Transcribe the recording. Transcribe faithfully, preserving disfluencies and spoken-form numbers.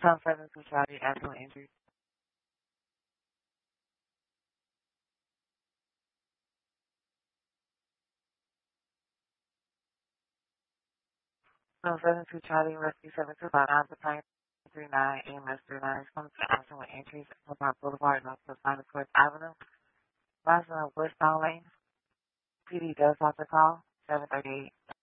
Tom seven two Charlie Actual Injury. Tom seven two Charlie Rescue seven two five nine Battalion three nine E M S three nine is coming to action with entries from our Boulevard North to Sinus Court Avenue. Last one, Bushtown Lane. P D does have to call seven thirty-eight.